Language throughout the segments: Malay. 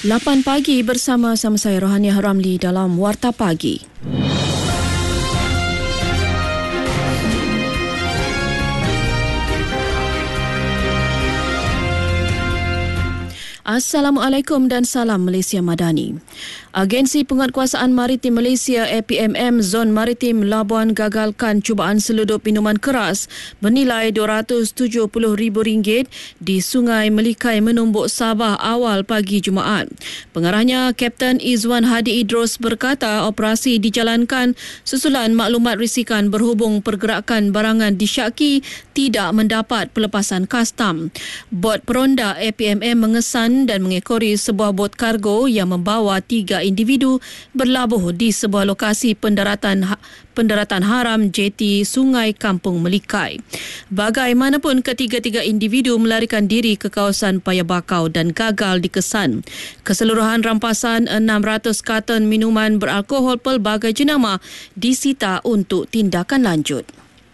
8 pagi bersama saya Rohania Ramli dalam Warta Pagi. Assalamualaikum dan salam Malaysia Madani. Agensi Penguatkuasaan Maritim Malaysia APMM Zon Maritim Labuan gagalkan cubaan selundup minuman keras bernilai RM270,000 di Sungai Melikai menumbuk Sabah awal pagi Jumaat. Pengarahnya Kapten Izwan Hadi Idros berkata operasi dijalankan susulan maklumat risikan berhubung pergerakan barangan disyaki tidak mendapat pelepasan kastam. Bot Peronda APMM mengesan dan mengekori sebuah bot kargo yang membawa 3 individu berlabuh di sebuah lokasi pendaratan haram JT Sungai Kampung Melikai. Bagaimanapun ketiga-tiga individu melarikan diri ke kawasan Paya Bakau dan gagal dikesan. Keseluruhan rampasan 600 karton minuman beralkohol pelbagai jenama disita untuk tindakan lanjut.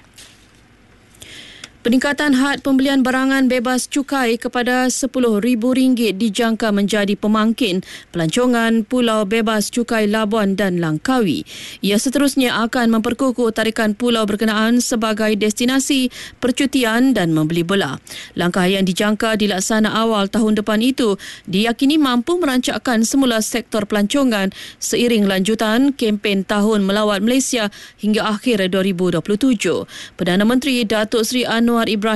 Peningkatan had pembelian barangan bebas cukai kepada RM10,000 dijangka menjadi pemangkin pelancongan Pulau Bebas Cukai Labuan dan Langkawi. Ia seterusnya akan memperkukuh tarikan pulau berkenaan sebagai destinasi percutian dan membeli belah. Langkah yang dijangka dilaksana awal tahun depan itu diyakini mampu merancakkan semula sektor pelancongan seiring lanjutan kempen Tahun Melawat Malaysia hingga akhir 2027. Perdana Menteri Datuk Seri Anwar Ibrahim